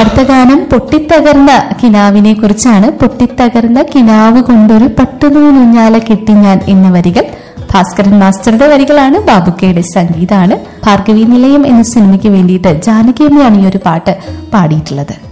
അടുത്ത ഗാനം പൊട്ടിത്തകർന്ന കിനാവിനെ കുറിച്ചാണ്. പൊട്ടിത്തകർന്ന കിനാവ് കൊണ്ടൊരു പട്ടുനൂലുഞ്ഞാല കെട്ടി ഞാൻ എന്ന വരികൾ ഭാസ്കരൻ മാസ്റ്ററുടെ വരികളാണ്. ബാബുക്കയുടെ സംഗീതമാണ്. ഭാർഗവി നിലയം എന്ന സിനിമയ്ക്ക് വേണ്ടിയിട്ട് ജാനകിയമ്മയാണ് ഈ ഒരു പാട്ട് പാടിയിട്ടുള്ളത്.